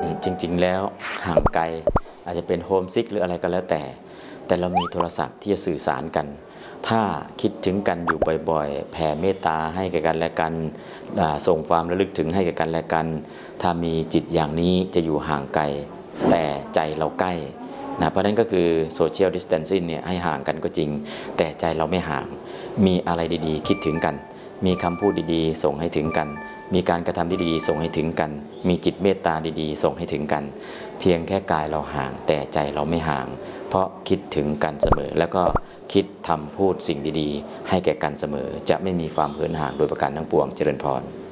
จริงๆแล้วห่างไกลอาจจะเป็นโฮมซิกหรืออะไรก็แล้วแต่เรามีโทรศัพท์ที่จะสื่อสารกัน ถ้าคิดถึงกันอยู่บ่อยๆแผ่เมตตาให้แก่กันและกันส่งความระลึกถึงให้แก่กันและกันถ้ามีจิตอย่างนี้จะอยู่ห่างไกลแต่ใจเราใกล้นะเพราะนั้นก็คือโซเชียลดิสแทนซิ่งเนี่ยให้ห่างกันก็จริงแต่ใจเราไม่ห่างมีอะไรดีๆคิดถึงกันมีคำพูดดีๆส่งให้ถึงกันมีการกระทำที่ดีๆส่งให้ถึงกันมีจิตเมตตาดีๆส่งให้ถึงกันเพียงแค่กายเราห่างแต่ใจเราไม่ห่างเพราะคิดถึงกันเสมอแล้วก็คิดทำพูดสิ่งดีๆให้แก่กันเสมอจะไม่มีความเหินห่างโดยประการทั้งปวงเจริญพร